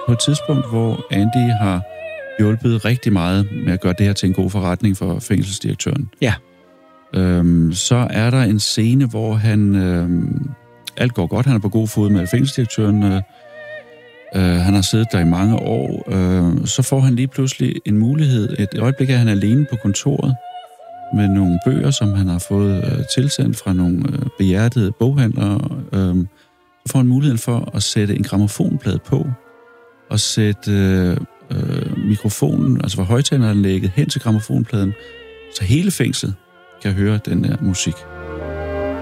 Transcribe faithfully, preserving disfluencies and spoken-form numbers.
på et tidspunkt, hvor Andy har hjulpet rigtig meget med at gøre det her til en god forretning for fængselsdirektøren. Ja. Øhm, så er der en scene, hvor han... Øhm, alt går godt, han er på god fod med fængselsdirektøren. Øh, øh, han har siddet der i mange år. Øh, så får han lige pludselig en mulighed. Et øjeblik er han alene på kontoret med nogle bøger, som han har fået øh, tilsendt fra nogle øh, behjertede boghandlere. Øh, så får han muligheden for at sætte en grammofonplade på og sætte øh, øh, mikrofonen, altså fra højtaleranlægget, hen til grammofonpladen, så hele fængslet kan høre den der musik.